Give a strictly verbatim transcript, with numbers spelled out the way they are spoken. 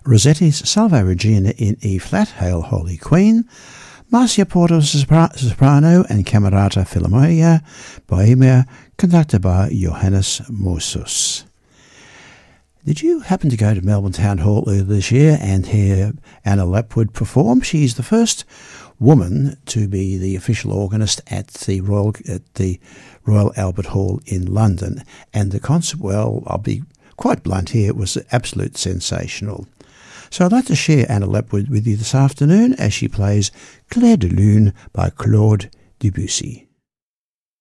Rossetti's Salve Regina in E-flat, Hail Holy Queen, Marcia Porto's soprano and Camerata Philharmonia, Bohemia, conducted by Johannes Mossus. Did you happen to go to Melbourne Town Hall earlier this year and hear Anna Lapwood perform? She's the first woman to be the official organist at the Royal at the Royal Albert Hall in London, and the concert, well, I'll be quite blunt here, it was absolute sensational. So I'd like to share Anna Lapwood with you this afternoon as she plays Clair de Lune by Claude Debussy.